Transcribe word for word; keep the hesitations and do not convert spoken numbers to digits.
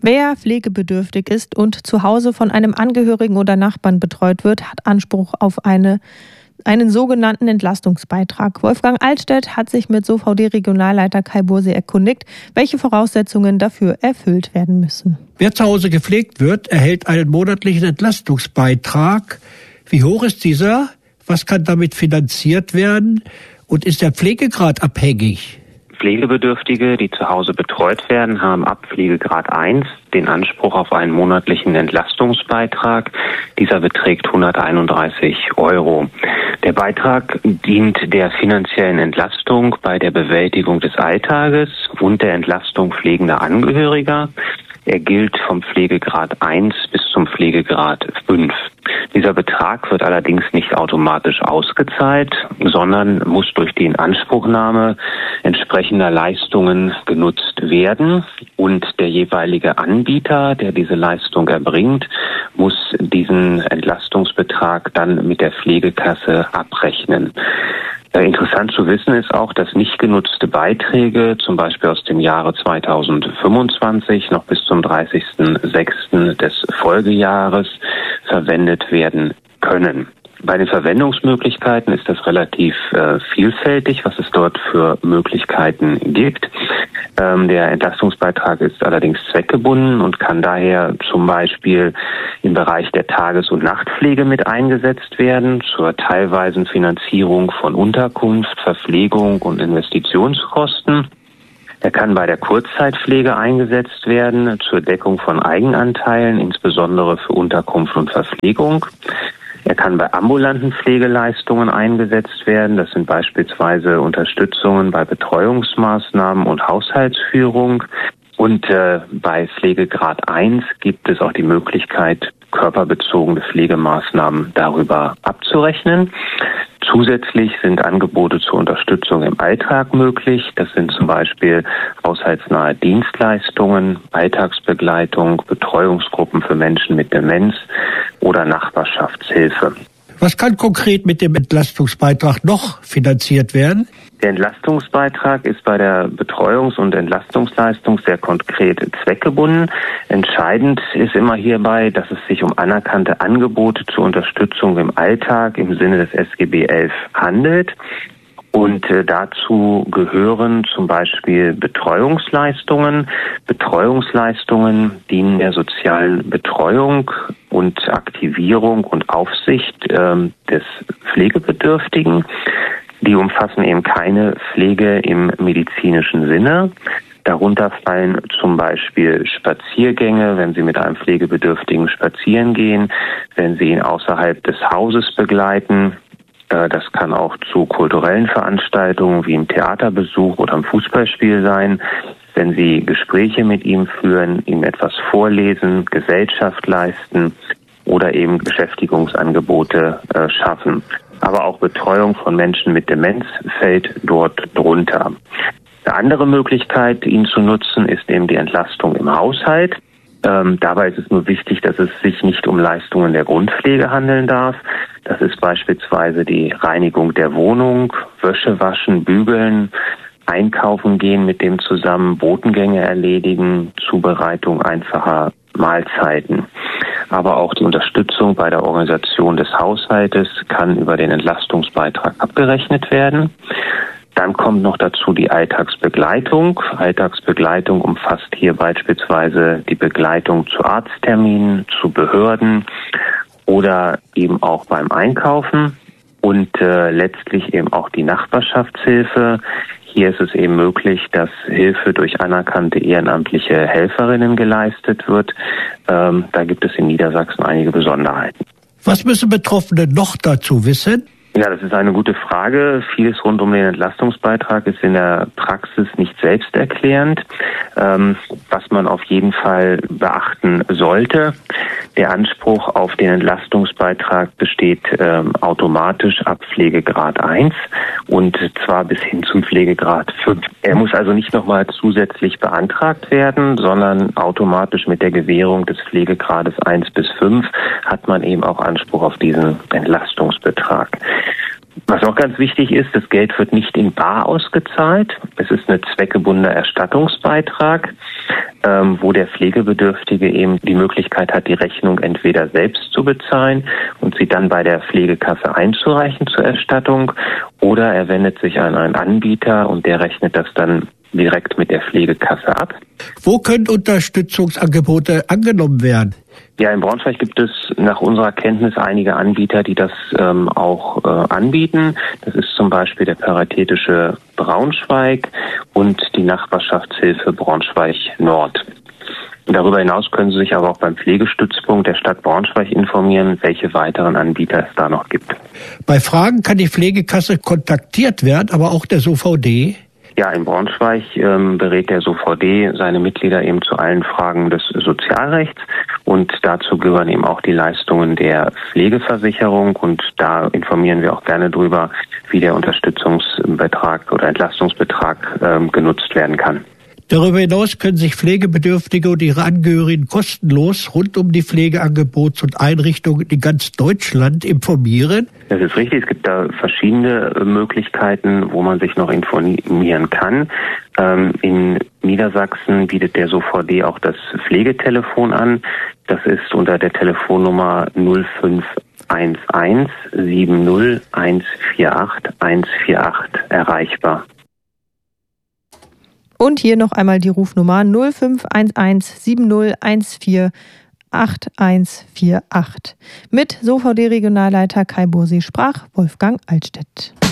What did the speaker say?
Wer pflegebedürftig ist und zu Hause von einem Angehörigen oder Nachbarn betreut wird, hat Anspruch auf eine, einen sogenannten Entlastungsbeitrag. Wolfgang Altstädt hat sich mit S O V D-Regionalleiter Kai Bursey erkundigt, welche Voraussetzungen dafür erfüllt werden müssen. Wer zu Hause gepflegt wird, erhält einen monatlichen Entlastungsbeitrag. Wie hoch ist dieser? Was kann damit finanziert werden? Und ist der Pflegegrad abhängig? Pflegebedürftige, die zu Hause betreut werden, haben ab Pflegegrad eins den Anspruch auf einen monatlichen Entlastungsbeitrag. Dieser beträgt hunderteinunddreißig Euro. Der Beitrag dient der finanziellen Entlastung bei der Bewältigung des Alltages und der Entlastung pflegender Angehöriger. Er gilt vom Pflegegrad eins bis zum Pflegegrad fünf. Dieser Betrag wird allerdings nicht automatisch ausgezahlt, sondern muss durch die Inanspruchnahme entsprechender Leistungen genutzt werden. Und der jeweilige Anbieter, der diese Leistung erbringt, muss diesen Entlastungsbetrag dann mit der Pflegekasse abrechnen. Interessant zu wissen ist auch, dass nicht genutzte Beiträge, zum Beispiel aus dem Jahre zweitausendfünfundzwanzig noch bis zum dreißigsten sechsten des Folgejahres, verwendet werden können. Bei den Verwendungsmöglichkeiten ist das relativ äh, vielfältig, was es dort für Möglichkeiten gibt. Ähm, der Entlastungsbeitrag ist allerdings zweckgebunden und kann daher zum Beispiel im Bereich der Tages- und Nachtpflege mit eingesetzt werden, zur teilweisen Finanzierung von Unterkunft, Verpflegung und Investitionskosten. Er kann bei der Kurzzeitpflege eingesetzt werden, zur Deckung von Eigenanteilen, insbesondere für Unterkunft und Verpflegung. Er kann bei ambulanten Pflegeleistungen eingesetzt werden. Das sind beispielsweise Unterstützungen bei Betreuungsmaßnahmen und Haushaltsführung. Und äh, bei Pflegegrad eins gibt es auch die Möglichkeit, körperbezogene Pflegemaßnahmen darüber abzurechnen. Zusätzlich sind Angebote zur Unterstützung im Alltag möglich. Das sind zum Beispiel haushaltsnahe Dienstleistungen, Alltagsbegleitung, Betreuungsgruppen für Menschen mit Demenz oder Nachbarschaftshilfe. Was kann konkret mit dem Entlastungsbeitrag noch finanziert werden? Der Entlastungsbeitrag ist bei der Betreuungs- und Entlastungsleistung sehr konkret zweckgebunden. Entscheidend ist immer hierbei, dass es sich um anerkannte Angebote zur Unterstützung im Alltag im Sinne des S G B elf handelt. Und äh, dazu gehören zum Beispiel Betreuungsleistungen. Betreuungsleistungen dienen der sozialen Betreuung und Aktivierung und Aufsicht äh, des Pflegebedürftigen. Die umfassen eben keine Pflege im medizinischen Sinne. Darunter fallen zum Beispiel Spaziergänge, wenn Sie mit einem Pflegebedürftigen spazieren gehen, wenn Sie ihn außerhalb des Hauses begleiten. Das kann auch zu kulturellen Veranstaltungen wie einem Theaterbesuch oder einem Fußballspiel sein, wenn Sie Gespräche mit ihm führen, ihm etwas vorlesen, Gesellschaft leisten oder eben Beschäftigungsangebote äh, schaffen. Aber auch Betreuung von Menschen mit Demenz fällt dort drunter. Eine andere Möglichkeit, ihn zu nutzen, ist eben die Entlastung im Haushalt. Ähm, dabei ist es nur wichtig, dass es sich nicht um Leistungen der Grundpflege handeln darf. Das ist beispielsweise die Reinigung der Wohnung, Wäsche waschen, bügeln, einkaufen gehen mit dem zusammen, Botengänge erledigen, Zubereitung einfacher Mahlzeiten. Aber auch die Unterstützung bei der Organisation des Haushaltes kann über den Entlastungsbeitrag abgerechnet werden. Dann kommt noch dazu die Alltagsbegleitung. Alltagsbegleitung umfasst hier beispielsweise die Begleitung zu Arztterminen, zu Behörden oder eben auch beim Einkaufen und äh, letztlich eben auch die Nachbarschaftshilfe. Hier ist es eben möglich, dass Hilfe durch anerkannte ehrenamtliche Helferinnen geleistet wird. Ähm, da gibt es in Niedersachsen einige Besonderheiten. Was müssen Betroffene noch dazu wissen? Ja, das ist eine gute Frage. Vieles rund um den Entlastungsbeitrag ist in der Praxis nicht selbsterklärend. Ähm, was man auf jeden Fall beachten sollte, der Anspruch auf den Entlastungsbeitrag besteht ähm, automatisch ab Pflegegrad eins und zwar bis hin zum Pflegegrad fünf. Er muss also nicht nochmal zusätzlich beantragt werden, sondern automatisch mit der Gewährung des Pflegegrades eins bis fünf hat man eben auch Anspruch auf diesen Entlastungsbetrag. Was auch ganz wichtig ist, das Geld wird nicht in bar ausgezahlt. Es ist ein zweckgebundener Erstattungsbeitrag. ähm, wo der Pflegebedürftige eben die Möglichkeit hat, die Rechnung entweder selbst zu bezahlen und sie dann bei der Pflegekasse einzureichen zur Erstattung, oder er wendet sich an einen Anbieter und der rechnet das dann direkt mit der Pflegekasse ab. Wo können Unterstützungsangebote angenommen werden? Ja, in Braunschweig gibt es nach unserer Kenntnis einige Anbieter, die das ähm, auch äh, anbieten. Das ist zum Beispiel der Paritätische Braunschweig und die Nachbarschaftshilfe Braunschweig Nord. Darüber hinaus können Sie sich aber auch beim Pflegestützpunkt der Stadt Braunschweig informieren, welche weiteren Anbieter es da noch gibt. Bei Fragen kann die Pflegekasse kontaktiert werden, aber auch der S O V D? Ja, in Braunschweig ähm, berät der S O V D seine Mitglieder eben zu allen Fragen des Sozialrechts und dazu gehören eben auch die Leistungen der Pflegeversicherung und da informieren wir auch gerne drüber, wie der Unterstützungsbetrag oder Entlastungsbetrag ähm, genutzt werden kann. Darüber hinaus können sich Pflegebedürftige und ihre Angehörigen kostenlos rund um die Pflegeangebots- und Einrichtungen in ganz Deutschland informieren. Das ist richtig. Es gibt da verschiedene Möglichkeiten, wo man sich noch informieren kann. Ähm, in Niedersachsen bietet der S O V D auch das Pflegetelefon an. Das ist unter der Telefonnummer null fünf eins eins sieben null eins vier acht eins vier acht erreichbar. Und hier noch einmal die Rufnummer null fünf eins eins sieben null eins vier acht eins vier acht. Mit S O V D-Regionalleiter Kai Bursi sprach Wolfgang Altstedt.